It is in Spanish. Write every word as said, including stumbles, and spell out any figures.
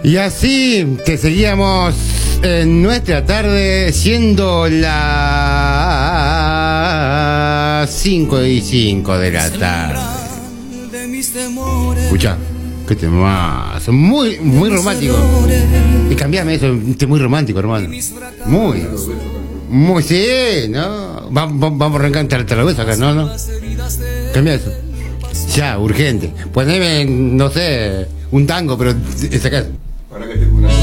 Y así te seguíamos en nuestra tarde, siendo las cinco y cinco de la tarde. Escucha, qué temazo, muy, muy romántico. Y cambiame eso, este muy romántico, hermano. Muy, muy, sí, ¿no? Vamos, vamos a arrancar entre la acá, ¿no? ¿no? Cambia eso. Ya, urgente. Poneme, no sé, un tango, pero sacás.